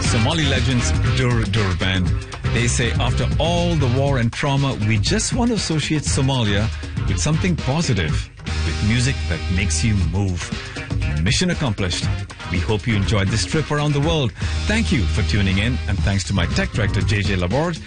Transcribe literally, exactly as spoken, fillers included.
Somali legends Dur Dur Band. They say after all the war and trauma, we just want to associate Somalia with something positive, with music that makes you move. Mission accomplished. We hope you enjoyed this trip around the world. Thank you for tuning in, and thanks to my tech director, J J Laborde.